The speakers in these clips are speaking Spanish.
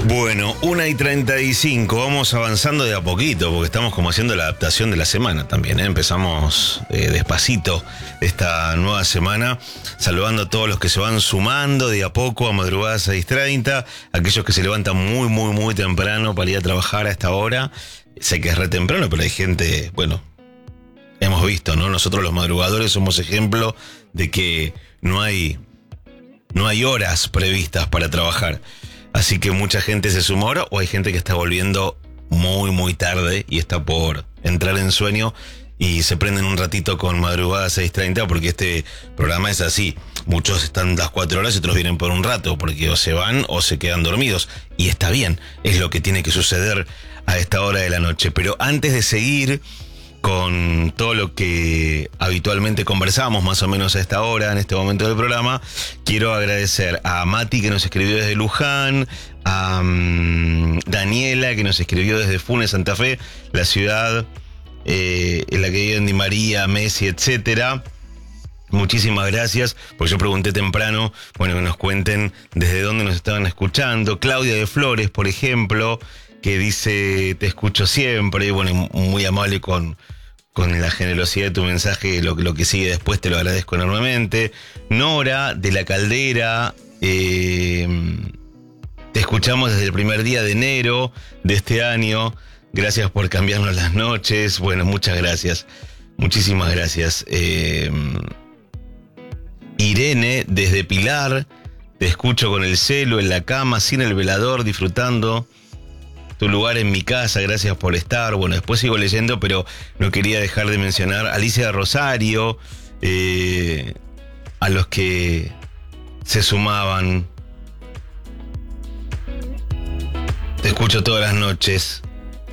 Bueno, 1:35, vamos avanzando de a poquito, porque estamos como haciendo la adaptación de la semana también, ¿eh? Empezamos despacito esta nueva semana, saludando a todos los que se van sumando de a poco a madrugadas 6:30, aquellos que se levantan muy temprano para ir a trabajar a esta hora. Sé que es re temprano, pero hay gente, bueno, hemos visto, ¿no? Nosotros los madrugadores somos ejemplo de que no hay horas previstas para trabajar. Así que mucha gente se suma ahora, o hay gente que está volviendo muy tarde y está por entrar en sueño y se prenden un ratito con madrugada 6:30, porque este programa es así. Muchos están las 4 horas y otros vienen por un rato, porque o se van o se quedan dormidos. Y está bien, es lo que tiene que suceder a esta hora de la noche. Pero antes de seguir con todo lo que habitualmente conversamos más o menos a esta hora, en este momento del programa, quiero agradecer a Mati, que nos escribió desde Luján, a Daniela, que nos escribió desde Funes, Santa Fe, la ciudad en la que viven Di María, Messi, etcétera. Muchísimas gracias, porque yo pregunté temprano, bueno, que nos cuenten desde dónde nos estaban escuchando. Claudia de Flores, por ejemplo, que dice: te escucho siempre, y bueno, muy amable con la generosidad de tu mensaje. Lo que sigue después te lo agradezco enormemente. Nora de La Caldera, te escuchamos desde el primer día de enero de este año. Gracias por cambiarnos las noches. Bueno, muchas gracias, muchísimas gracias. Irene desde Pilar, te escucho con el celu, en la cama, sin el velador, disfrutando tu lugar en mi casa, gracias por estar. Bueno, después sigo leyendo, pero no quería dejar de mencionar a Alicia de Rosario, a los que se sumaban. Te escucho todas las noches.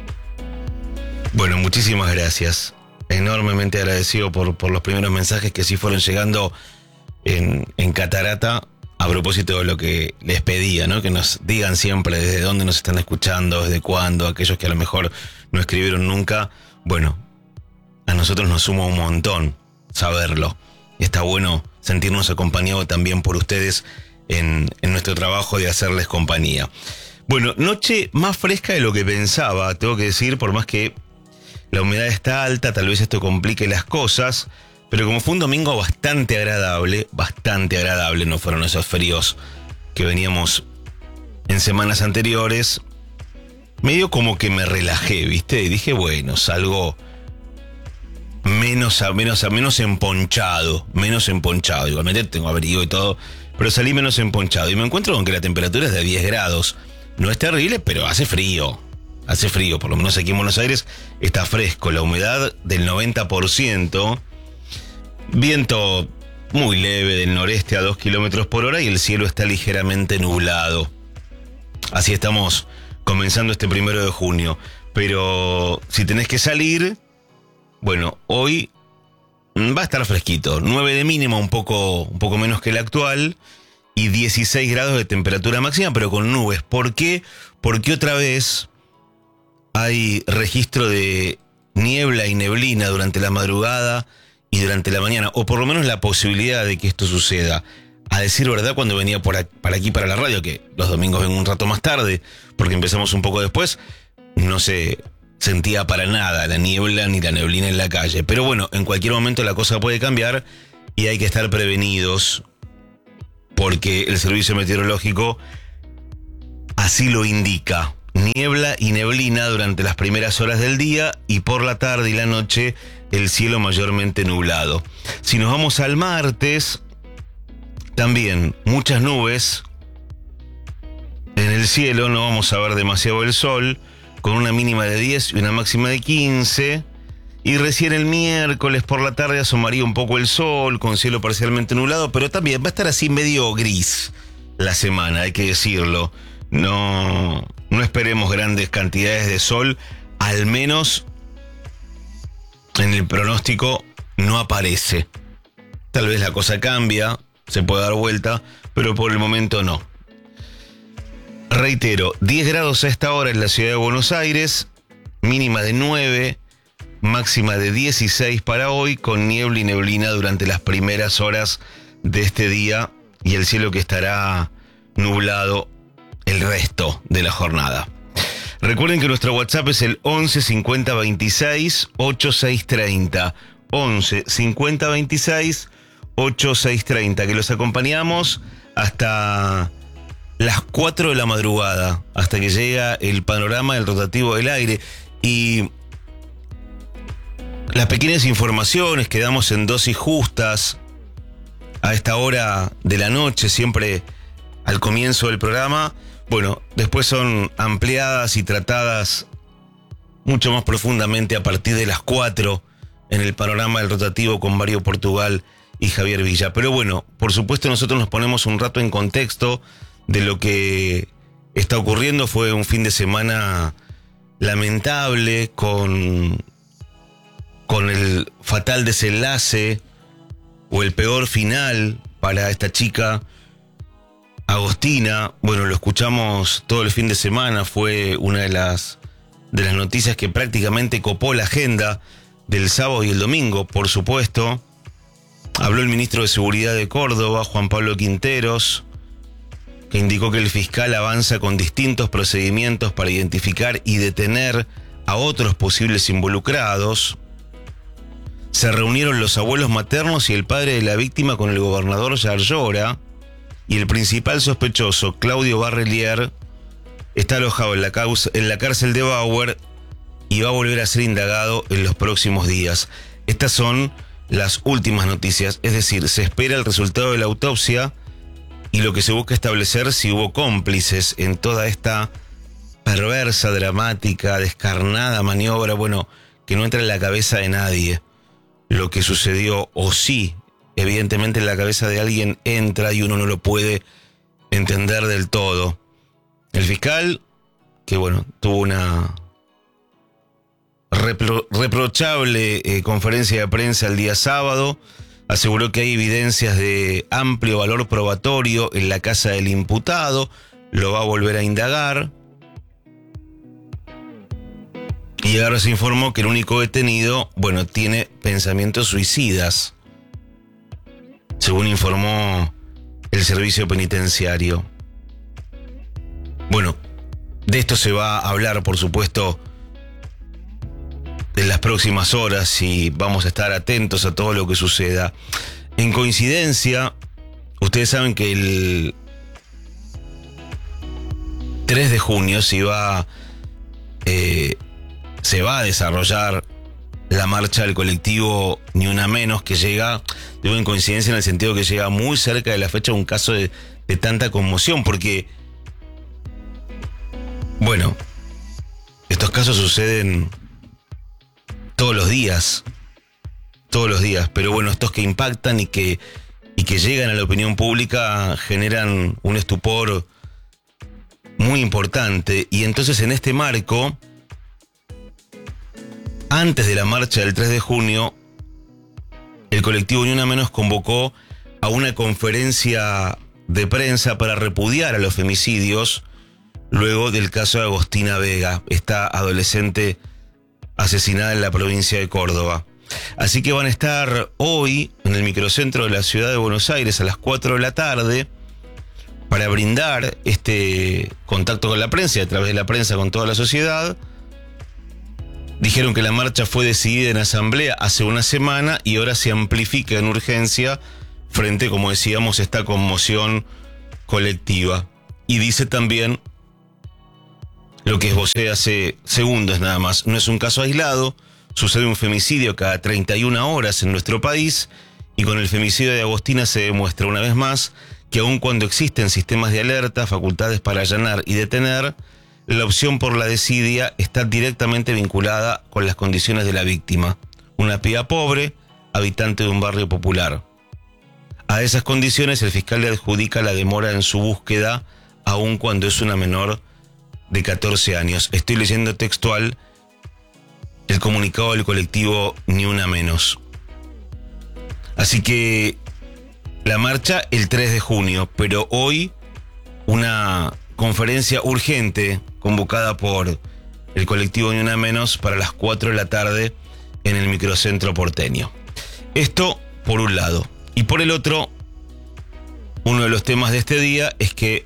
Bueno, muchísimas gracias. Enormemente agradecido por los primeros mensajes que sí fueron llegando en Catarata. A propósito de lo que les pedía, ¿no? Que nos digan siempre desde dónde nos están escuchando, desde cuándo, aquellos que a lo mejor no escribieron nunca. Bueno, a nosotros nos suma un montón saberlo. Está bueno sentirnos acompañados también por ustedes en nuestro trabajo de hacerles compañía. Bueno, noche más fresca de lo que pensaba, tengo que decir, por más que la humedad está alta, tal vez esto complique las cosas. Pero como fue un domingo bastante agradable, no fueron esos fríos que veníamos en semanas anteriores, medio como que me relajé, ¿viste? Y dije, bueno, salgo menos emponchado. Igualmente tengo abrigo y todo, pero salí menos emponchado. Y me encuentro con que la temperatura es de 10 grados. No es terrible, pero hace frío. Por lo menos aquí en Buenos Aires está fresco. La humedad del 90%. Viento muy leve del noreste a 2 kilómetros por hora y el cielo está ligeramente nublado. Así estamos comenzando este 1 de junio. Pero si tenés que salir, bueno, hoy va a estar fresquito. 9 de mínima, un poco menos que el actual, y 16 grados de temperatura máxima, pero con nubes. ¿Por qué? Porque otra vez hay registro de niebla y neblina durante la madrugada y durante la mañana, o por lo menos la posibilidad de que esto suceda. A decir verdad, cuando venía para aquí, para la radio, que los domingos vengo un rato más tarde, porque empezamos un poco después, no se sentía para nada la niebla ni la neblina en la calle. Pero bueno, en cualquier momento la cosa puede cambiar y hay que estar prevenidos, porque el servicio meteorológico así lo indica. Niebla y neblina durante las primeras horas del día, y por la tarde y la noche el cielo mayormente nublado. Si nos vamos al martes, también muchas nubes en el cielo, no vamos a ver demasiado el sol, con una mínima de 10 y una máxima de 15. Y recién el miércoles por la tarde asomaría un poco el sol, con cielo parcialmente nublado, pero también va a estar así medio gris la semana, hay que decirlo. No esperemos grandes cantidades de sol, al menos en el pronóstico no aparece. Tal vez la cosa cambia, se puede dar vuelta, pero por el momento no. Reitero, 10 grados a esta hora en la ciudad de Buenos Aires, mínima de 9, máxima de 16 para hoy, con niebla y neblina durante las primeras horas de este día y el cielo que estará nublado el resto de la jornada. Recuerden que nuestro WhatsApp es el 11 50 26 8630. 11 50 26 8630, que los acompañamos hasta las 4 de la madrugada, hasta que llega el panorama del rotativo del aire. Y las pequeñas informaciones que damos en dosis justas a esta hora de la noche, siempre al comienzo del programa, bueno, después son ampliadas y tratadas mucho más profundamente a partir de las 4 en el panorama del rotativo con Mario Portugal y Javier Villa. Pero bueno, por supuesto nosotros nos ponemos un rato en contexto de lo que está ocurriendo. Fue un fin de semana lamentable con el fatal desenlace o el peor final para esta chica Agostina. Bueno, lo escuchamos todo el fin de semana, fue una de las noticias que prácticamente copó la agenda del sábado y el domingo, por supuesto. Habló el ministro de Seguridad de Córdoba, Juan Pablo Quinteros, que indicó que el fiscal avanza con distintos procedimientos para identificar y detener a otros posibles involucrados. Se reunieron los abuelos maternos y el padre de la víctima con el gobernador Yarlora, y el principal sospechoso, Claudio Barrelier, está alojado en la cárcel de Bauer y va a volver a ser indagado en los próximos días. Estas son las últimas noticias, es decir, se espera el resultado de la autopsia y lo que se busca establecer si hubo cómplices en toda esta perversa, dramática, descarnada maniobra, bueno, que no entra en la cabeza de nadie lo que sucedió, o sí, evidentemente en la cabeza de alguien entra y uno no lo puede entender del todo. El fiscal, que bueno, tuvo una reprochable conferencia de prensa el día sábado, aseguró que hay evidencias de amplio valor probatorio en la casa del imputado, lo va a volver a indagar. Y ahora se informó que el único detenido, bueno, tiene pensamientos suicidas, según informó el servicio penitenciario. Bueno, de esto se va a hablar, por supuesto, en las próximas horas y vamos a estar atentos a todo lo que suceda. En coincidencia, ustedes saben que el 3 de junio se va a desarrollar la marcha del colectivo Ni Una Menos, que llega, digo en coincidencia en el sentido que llega muy cerca de la fecha de un caso de tanta conmoción, porque, bueno, estos casos suceden todos los días, pero bueno, estos que impactan y que llegan a la opinión pública generan un estupor muy importante. Y entonces en este marco, antes de la marcha del 3 de junio, el colectivo Ni Una Menos convocó a una conferencia de prensa para repudiar a los femicidios luego del caso de Agostina Vega, esta adolescente asesinada en la provincia de Córdoba. Así que van a estar hoy en el microcentro de la ciudad de Buenos Aires a las 4 de la tarde para brindar este contacto con la prensa y a través de la prensa con toda la sociedad. Dijeron que la marcha fue decidida en asamblea hace una semana y ahora se amplifica en urgencia frente, como decíamos, a esta conmoción colectiva. Y dice también lo que esbocé hace segundos nada más. No es un caso aislado, sucede un femicidio cada 31 horas en nuestro país y con el femicidio de Agostina se demuestra una vez más que aun cuando existen sistemas de alerta, facultades para allanar y detener, la opción por la desidia está directamente vinculada con las condiciones de la víctima. Una piba pobre, habitante de un barrio popular. A esas condiciones el fiscal le adjudica la demora en su búsqueda, aun cuando es una menor de 14 años. Estoy leyendo textual el comunicado del colectivo Ni Una Menos. Así que la marcha el 3 de junio, pero hoy una conferencia urgente convocada por el colectivo Ni Una Menos para las 4 de la tarde en el microcentro porteño. Esto por un lado. Y por el otro, uno de los temas de este día es que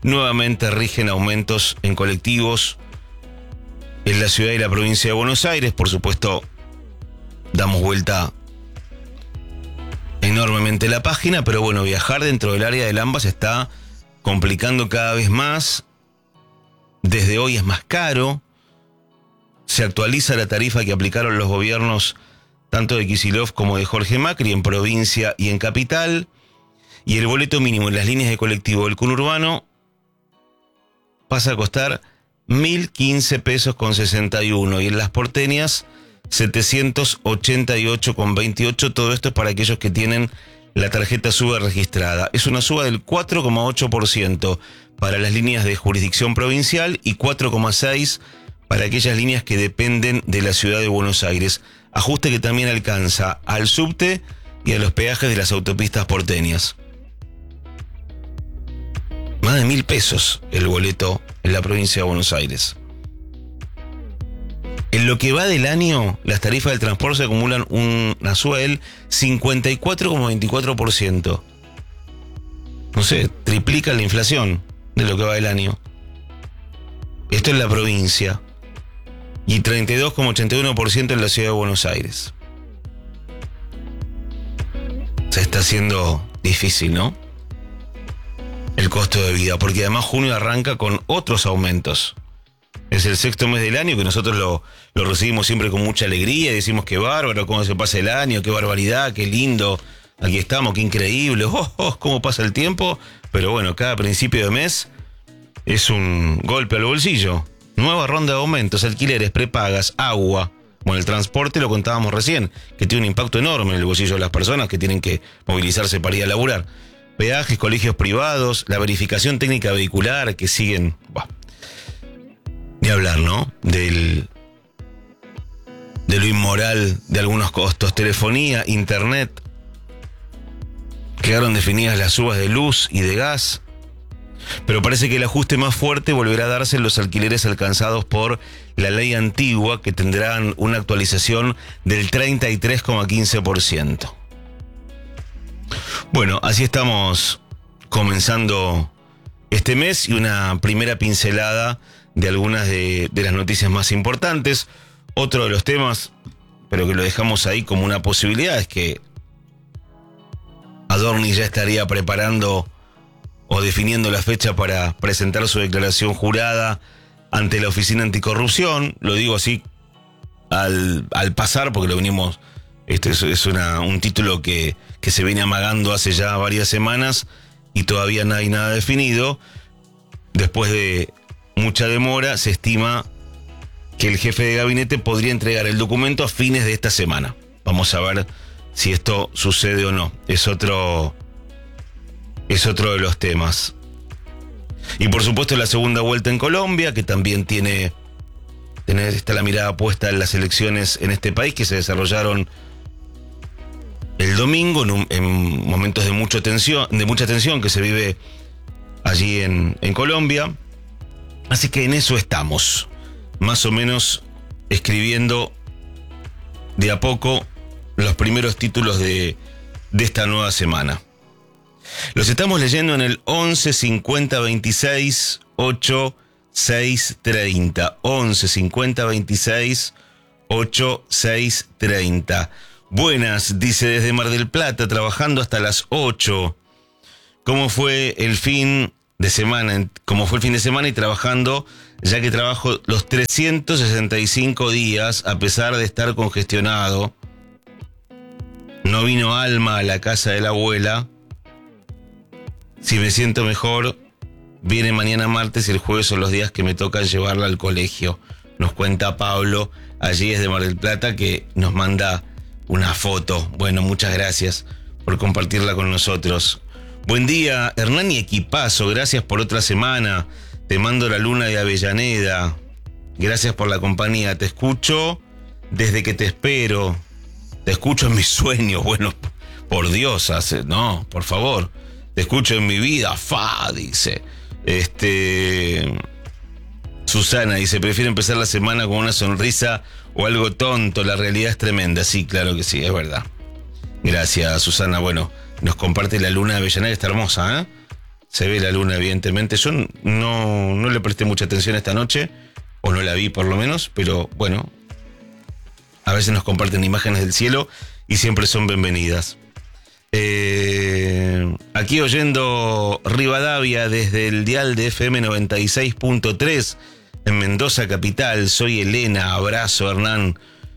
nuevamente rigen aumentos en colectivos en la ciudad y la provincia de Buenos Aires. Por supuesto, damos vuelta enormemente la página, pero bueno, viajar dentro del área del AMBA se está complicando cada vez más. Desde hoy es más caro. Se actualiza la tarifa que aplicaron los gobiernos tanto de Kicillof como de Jorge Macri en provincia y en capital. Y el boleto mínimo en las líneas de colectivo del conurbano pasa a costar 1.015 pesos con 61 y en las porteñas 788,28. Todo esto es para aquellos que tienen la tarjeta SUBE registrada. Es una suba del 4,8% para las líneas de jurisdicción provincial y 4,6% para aquellas líneas que dependen de la ciudad de Buenos Aires. Ajuste que también alcanza al subte y a los peajes de las autopistas porteñas. Más de 1.000 pesos el boleto en la provincia de Buenos Aires. En lo que va del año, las tarifas del transporte acumulan una suba del 54,24%. No sé, triplica la inflación de lo que va del año. Esto es la provincia. Y 32,81% en la ciudad de Buenos Aires. Se está haciendo difícil, ¿no? El costo de vida, porque además junio arranca con otros aumentos. Es el sexto mes del año que nosotros lo recibimos siempre con mucha alegría y decimos qué bárbaro, cómo se pasa el año, qué barbaridad, qué lindo, aquí estamos, qué increíble, cómo pasa el tiempo. Pero bueno, cada principio de mes es un golpe al bolsillo. Nueva ronda de aumentos, alquileres, prepagas, agua. Bueno, el transporte lo contábamos recién, que tiene un impacto enorme en el bolsillo de las personas que tienen que movilizarse para ir a laburar. Peajes, colegios privados, la verificación técnica vehicular que siguen... Ni hablar, ¿no? De lo inmoral de algunos costos. Telefonía, internet. Quedaron definidas las subas de luz y de gas. Pero parece que el ajuste más fuerte volverá a darse en los alquileres alcanzados por la ley antigua, que tendrán una actualización del 33,15%. Bueno, así estamos comenzando este mes y una primera pincelada de algunas de las noticias más importantes. Otro de los temas, pero que lo dejamos ahí como una posibilidad, es que Adorni ya estaría preparando o definiendo la fecha para presentar su declaración jurada ante la Oficina Anticorrupción. Lo digo así al pasar, porque lo venimos... Este es un título que se viene amagando hace ya varias semanas y todavía no hay nada definido. Después de mucha demora, se estima que el jefe de gabinete podría entregar el documento a fines de esta semana. Vamos a ver si esto sucede o no. Es otro de los temas. Y por supuesto la segunda vuelta en Colombia, que también está la mirada puesta en las elecciones en este país, que se desarrollaron el domingo en momentos de mucha tensión que se vive allí en Colombia. Así que en eso estamos, más o menos escribiendo de a poco los primeros títulos de esta nueva semana. Los estamos leyendo en el 11 50 26 8 6 30. 11 50 26 8 6 30. Buenas, dice desde Mar del Plata, trabajando hasta las 8. ¿Cómo fue el fin de semana? ¿Cómo fue el fin de semana y trabajando, ya que trabajo los 365 días a pesar de estar congestionado? No vino Alma a la casa de la abuela. Si me siento mejor, viene mañana martes y el jueves son los días que me toca llevarla al colegio. Nos cuenta Pablo, allí es de Mar del Plata, que nos manda una foto. Bueno, muchas gracias por compartirla con nosotros. Buen día, Hernán y equipazo, gracias por otra semana. Te mando la luna de Avellaneda. Gracias por la compañía. Te escucho desde que te espero. Te escucho en mis sueños. Bueno, por Dios, no, por favor. Te escucho en mi vida, dice. Susana dice, prefiero empezar la semana con una sonrisa o algo tonto, la realidad es tremenda. Sí, claro que sí, es verdad. Gracias, Susana. Bueno, nos comparte la luna de Avellaneda, está hermosa, ¿eh? Se ve la luna, evidentemente. Yo no le presté mucha atención esta noche, o no la vi por lo menos, pero bueno, a veces nos comparten imágenes del cielo y siempre son bienvenidas. Aquí oyendo Rivadavia desde el dial de FM 96.3 en Mendoza capital. Soy Elena, abrazo Hernán.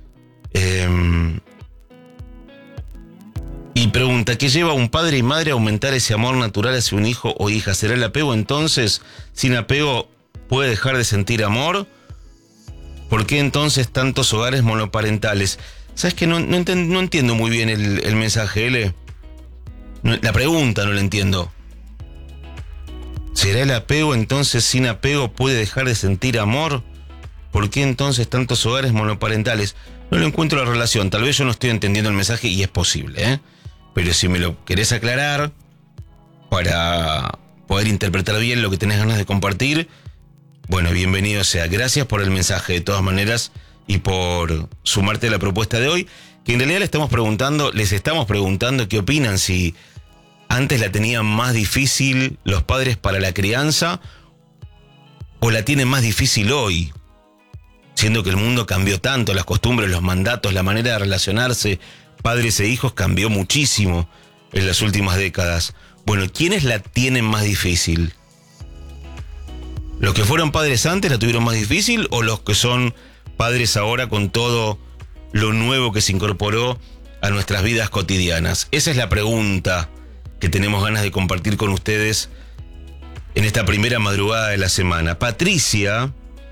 Y pregunta, ¿qué lleva a un padre y madre a aumentar ese amor natural hacia un hijo o hija? ¿Será el apego entonces? ¿Sin apego puede dejar de sentir amor? ¿Por qué entonces tantos hogares monoparentales? ¿Sabes que no entiendo muy bien el mensaje, L? La pregunta no la entiendo. ¿Será el apego entonces sin apego puede dejar de sentir amor? ¿Por qué entonces tantos hogares monoparentales? No lo encuentro la relación. Tal vez yo no estoy entendiendo el mensaje y es posible, ¿eh? Pero si me lo querés aclarar para poder interpretar bien lo que tenés ganas de compartir, bueno, bienvenido sea. Gracias por el mensaje de todas maneras y por sumarte a la propuesta de hoy, que en realidad les estamos preguntando qué opinan, si antes la tenían más difícil los padres para la crianza o la tienen más difícil hoy, siendo que el mundo cambió tanto, las costumbres, los mandatos, la manera de relacionarse, padres e hijos cambió muchísimo en las últimas décadas. Bueno, ¿quiénes la tienen más difícil? ¿Los que fueron padres antes la tuvieron más difícil o los que son padres ahora con todo lo nuevo que se incorporó a nuestras vidas cotidianas? Esa es la pregunta que tenemos ganas de compartir con ustedes en esta primera madrugada de la semana. Patricia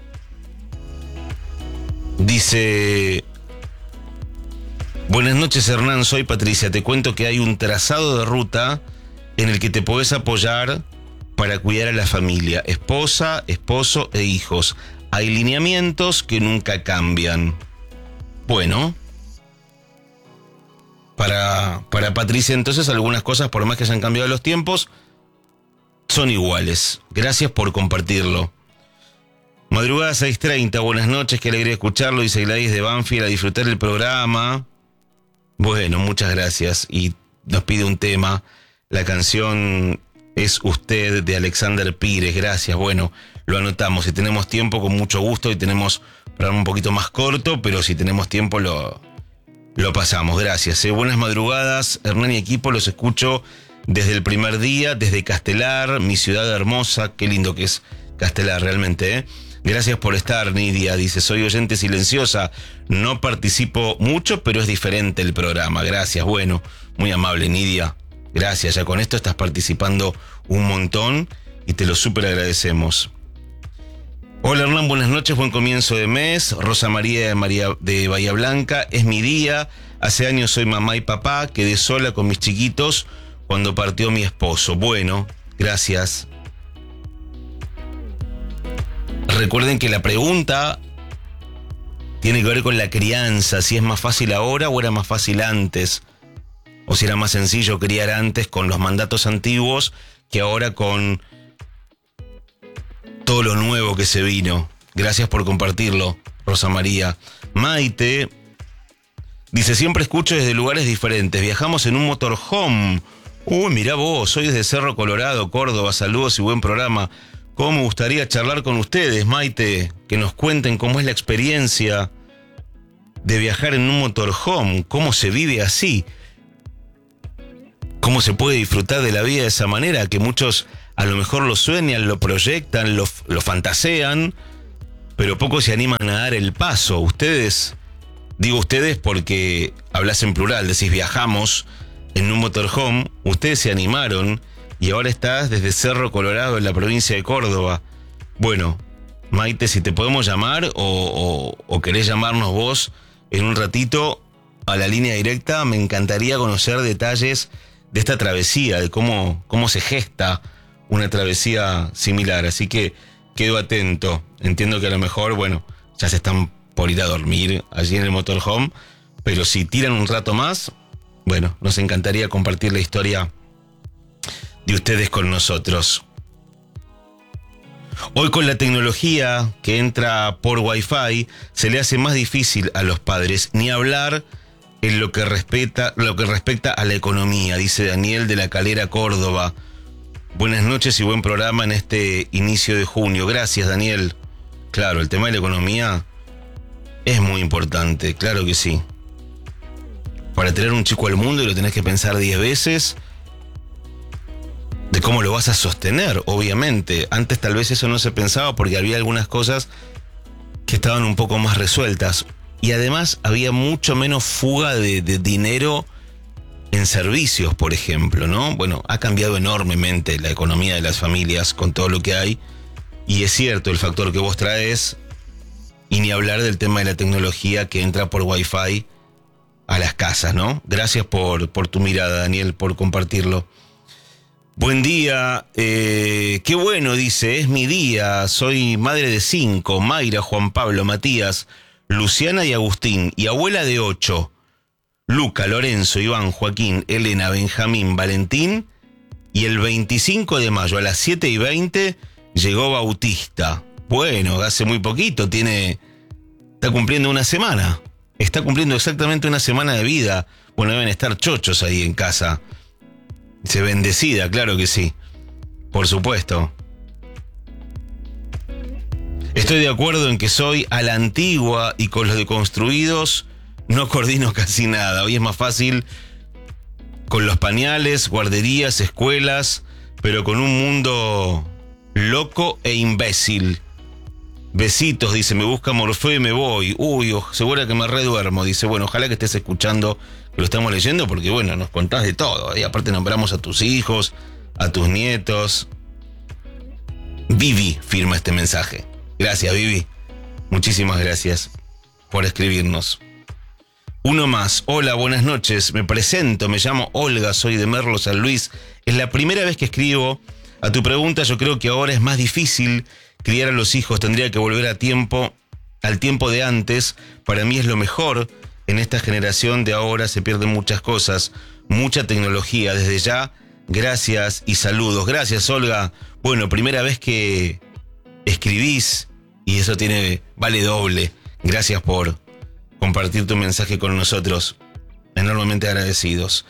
dice: buenas noches Hernán, soy Patricia, te cuento que hay un trazado de ruta en el que te podés apoyar para cuidar a la familia, esposa, esposo e hijos. Hay lineamientos que nunca cambian. Bueno, para Patricia entonces algunas cosas, por más que hayan cambiado los tiempos, son iguales. Gracias por compartirlo. Madrugada 6:30, buenas noches, qué alegría escucharlo, dice Gladys de Banfield, a disfrutar el programa. Bueno, muchas gracias. Y nos pide un tema, la canción es Usted de Alexander Pires, gracias. Bueno, lo anotamos, si tenemos tiempo con mucho gusto, y tenemos programa un poquito más corto, pero si tenemos tiempo lo pasamos, gracias. Buenas madrugadas, Hernán y equipo, los escucho desde el primer día, desde Castelar, mi ciudad hermosa, qué lindo que es Castelar realmente, ¿eh? Gracias por estar, Nidia, dice, soy oyente silenciosa, no participo mucho, pero es diferente el programa, gracias. Bueno, muy amable, Nidia, gracias, ya con esto estás participando un montón y te lo súper agradecemos. Hola Hernán, buenas noches, buen comienzo de mes. Rosa María de Bahía Blanca, es mi día, hace años soy mamá y papá, quedé sola con mis chiquitos cuando partió mi esposo. Bueno, gracias. Recuerden que la pregunta tiene que ver con la crianza, si es más fácil ahora o era más fácil antes, o si era más sencillo criar antes con los mandatos antiguos que ahora con todo lo nuevo que se vino. Gracias por compartirlo, Rosa María. Maite dice, siempre escucho desde lugares diferentes, viajamos en un motorhome. Uy, mirá vos, soy desde Cerro Colorado, Córdoba, saludos y buen programa. ¿Cómo me gustaría charlar con ustedes, Maite? Que nos cuenten cómo es la experiencia de viajar en un motorhome, cómo se vive así, cómo se puede disfrutar de la vida de esa manera, que muchos a lo mejor lo sueñan, lo proyectan, lo fantasean, pero pocos se animan a dar el paso. Ustedes, digo ustedes porque hablas en plural, decís viajamos en un motorhome, ustedes se animaron y ahora estás desde Cerro Colorado en la provincia de Córdoba. Bueno, Maite, si te podemos llamar o querés llamarnos vos en un ratito a la línea directa, me encantaría conocer detalles de esta travesía, de cómo se gesta una travesía similar. Así que quedo atento. Entiendo que a lo mejor, bueno, ya se están por ir a dormir allí en el motorhome, pero si tiran un rato más, bueno, nos encantaría compartir la historia de ustedes con nosotros. Hoy con la tecnología que entra por Wi-Fi se le hace más difícil a los padres, ni hablar en lo que respecta a la economía, dice Daniel de La Calera, Córdoba. Buenas noches y buen programa en este inicio de junio. Gracias, Daniel. Claro, el tema de la economía es muy importante, claro que sí. Para traer un chico al mundo lo tenés que pensar 10 veces de cómo lo vas a sostener, obviamente. Antes tal vez eso no se pensaba porque había algunas cosas que estaban un poco más resueltas. Y además había mucho menos fuga de dinero en servicios, por ejemplo, ¿no? Bueno, ha cambiado enormemente la economía de las familias con todo lo que hay. Y es cierto el factor que vos traes, y ni hablar del tema de la tecnología que entra por Wi-Fi a las casas, ¿no? Gracias por tu mirada, Daniel, por compartirlo. Buen día, qué bueno, dice, es mi día, soy madre de 5, Mayra, Juan Pablo, Matías, Luciana y Agustín, y abuela de 8, Luca, Lorenzo, Iván, Joaquín, Elena, Benjamín, Valentín, y el 25 de mayo a las 7:20 llegó Bautista. Bueno, hace muy poquito, está cumpliendo una semana, está cumpliendo exactamente una semana de vida. Bueno, deben estar chochos ahí en casa. Dice, bendecida, claro que sí. Por supuesto. Estoy de acuerdo en que soy a la antigua y con los deconstruidos no coordino casi nada. Hoy es más fácil con los pañales, guarderías, escuelas, pero con un mundo loco e imbécil. Besitos, dice, me busca Morfeo y me voy. Uy, seguro que me reduermo. Dice, bueno, ojalá que estés escuchando, que lo estamos leyendo, porque bueno, nos contás de todo. Y aparte nombramos a tus hijos, a tus nietos. Vivi firma este mensaje. Gracias, Vivi. Muchísimas gracias por escribirnos. Uno más. Hola, buenas noches. Me presento, me llamo Olga, soy de Merlo, San Luis. Es la primera vez que escribo. A tu pregunta, yo creo que ahora es más difícil criar a los hijos, tendría que volver al tiempo de antes. Para mí es lo mejor. En esta generación de ahora se pierden muchas cosas, mucha tecnología. Desde ya, gracias y saludos. Gracias, Olga. Bueno, primera vez que escribís y eso vale doble. Gracias por compartir tu mensaje con nosotros. Enormemente agradecidos.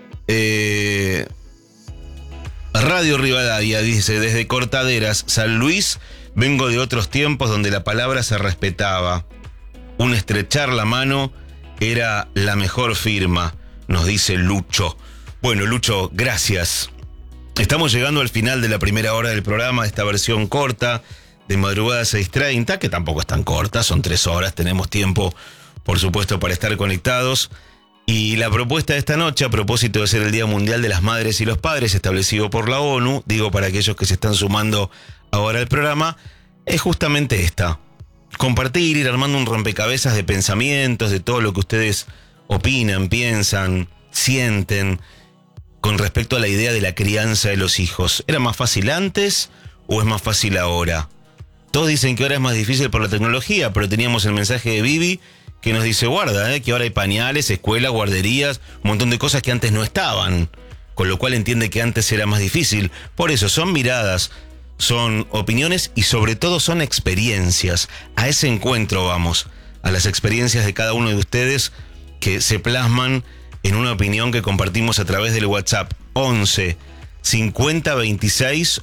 Radio Rivadavia dice, desde Cortaderas, San Luis, vengo de otros tiempos donde la palabra se respetaba. Un estrechar la mano era la mejor firma, nos dice Lucho. Bueno, Lucho, gracias. Estamos llegando al final de la primera hora del programa, esta versión corta de madrugada 6:30, que tampoco es tan corta, son 3 horas, tenemos tiempo, por supuesto, para estar conectados. Y la propuesta de esta noche, a propósito de ser el Día Mundial de las Madres y los Padres, establecido por la ONU, digo para aquellos que se están sumando ahora al programa, es justamente esta. Compartir, ir armando un rompecabezas de pensamientos, de todo lo que ustedes opinan, piensan, sienten, con respecto a la idea de la crianza de los hijos. ¿Era más fácil antes o es más fácil ahora? Todos dicen que ahora es más difícil por la tecnología, pero teníamos el mensaje de Vivi que nos dice, guarda, que ahora hay pañales, escuelas, guarderías, un montón de cosas que antes no estaban, con lo cual entiende que antes era más difícil. Por eso son miradas, son opiniones y sobre todo son experiencias. A ese encuentro vamos, a las experiencias de cada uno de ustedes que se plasman en una opinión que compartimos a través del WhatsApp 11 50 26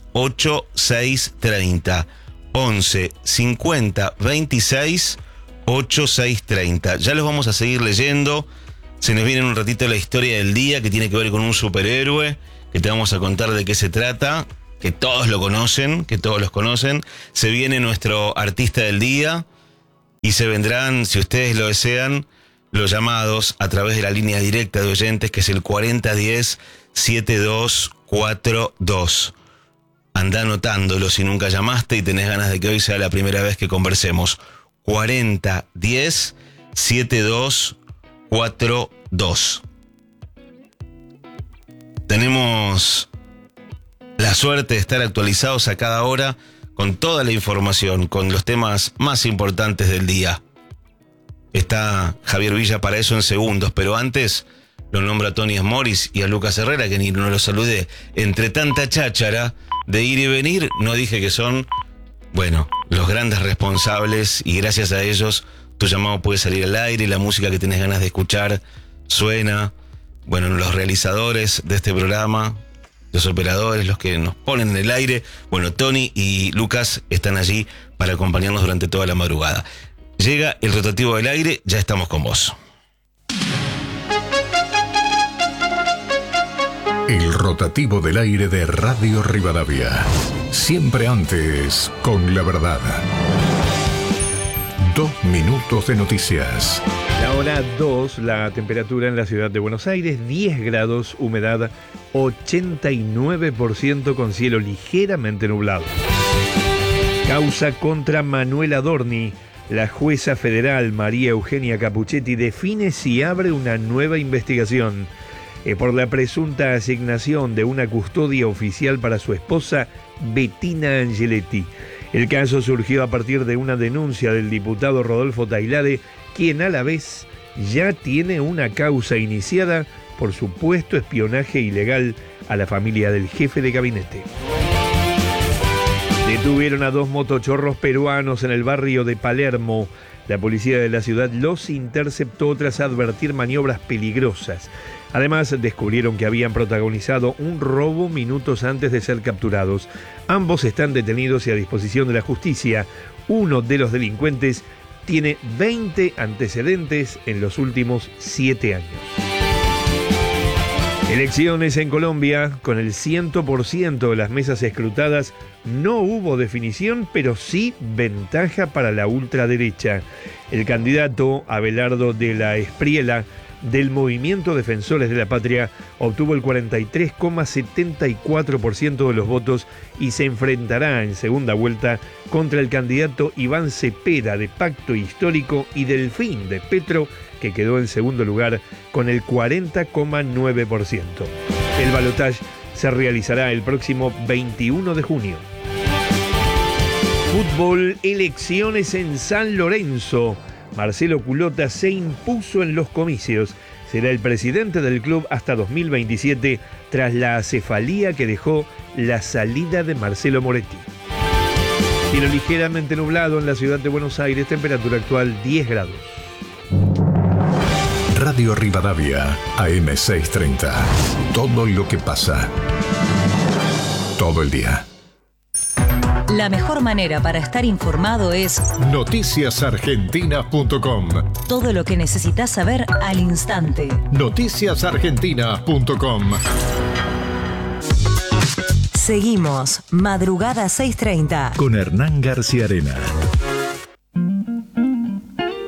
8630. 11 50 26 8630. Ya los vamos a seguir leyendo. Se nos viene en un ratito la historia del día que tiene que ver con un superhéroe, que te vamos a contar de qué se trata, que todos lo conocen, que todos los conocen. Se viene nuestro artista del día y se vendrán, si ustedes lo desean, los llamados a través de la línea directa de oyentes, que es el 4010-7242. Andá anotándolo si nunca llamaste y tenés ganas de que hoy sea la primera vez que conversemos. 4010-7242. Tenemos la suerte de estar actualizados a cada hora con toda la información, con los temas más importantes del día. Está Javier Villa para eso en segundos, pero antes lo nombro a Tony Morris y a Lucas Herrera, que ni no los saludé. Entre tanta cháchara de ir y venir, no dije que son, bueno, los grandes responsables, y gracias a ellos tu llamado puede salir al aire y la música que tenés ganas de escuchar suena. Bueno, los realizadores de este programa, los operadores, los que nos ponen en el aire. Bueno, Tony y Lucas están allí para acompañarnos durante toda la madrugada. Llega el rotativo del aire, ya estamos con vos. El rotativo del aire de Radio Rivadavia. Siempre antes, con la verdad. 2 minutos de noticias. La hora 2, la temperatura en la ciudad de Buenos Aires, 10 grados, humedad 89% con cielo ligeramente nublado. Causa contra Manuel Adorni. La jueza federal María Eugenia Capuchetti define si abre una nueva investigación por la presunta asignación de una custodia oficial para su esposa Bettina Angeletti. El caso surgió a partir de una denuncia del diputado Rodolfo Tailade, quien a la vez ya tiene una causa iniciada por supuesto espionaje ilegal a la familia del jefe de gabinete. Detuvieron a 2 motochorros peruanos en el barrio de Palermo. La policía de la ciudad los interceptó tras advertir maniobras peligrosas. Además, descubrieron que habían protagonizado un robo minutos antes de ser capturados. Ambos están detenidos y a disposición de la justicia. Uno de los delincuentes tiene 20 antecedentes en los últimos 7 años. Elecciones en Colombia. Con el 100% de las mesas escrutadas, no hubo definición, pero sí ventaja para la ultraderecha. El candidato Abelardo de la Espriella, del Movimiento Defensores de la Patria, obtuvo el 43,74% de los votos y se enfrentará en segunda vuelta contra el candidato Iván Cepeda de Pacto Histórico y Delfín de Petro, que quedó en segundo lugar con el 40,9%. El balotaje se realizará el próximo 21 de junio. Fútbol, elecciones en San Lorenzo. Marcelo Culota se impuso en los comicios. Será el presidente del club hasta 2027 tras la acefalía que dejó la salida de Marcelo Moretti. Cielo ligeramente nublado en la ciudad de Buenos Aires, temperatura actual 10 grados. Radio Rivadavia, AM630. Todo lo que pasa. Todo el día. La mejor manera para estar informado es noticiasargentina.com. todo lo que necesitas saber al instante. Noticiasargentina.com. Seguimos, Madrugada 6:30. Con Hernán García Arena.